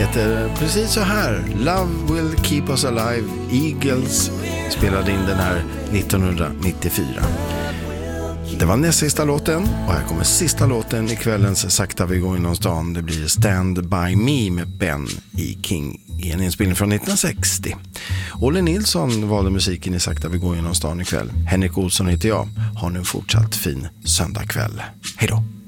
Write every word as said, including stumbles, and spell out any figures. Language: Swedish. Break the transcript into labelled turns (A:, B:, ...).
A: heter precis så här: Love Will Keep Us Alive. Eagles spelade in den här nittonhundranittiofyra. Det var näst sista låten, och här kommer sista låten i kvällens Sakta vi går inom stan. Det blir Stand By Me med Ben E. King i en inspelning från nittonhundrasextio. Olle Nilsson valde musiken i Sakta vi går inom stan ikväll. Henrik Olsson heter jag. Ha nu en fortsatt fin söndagkväll. Hej då!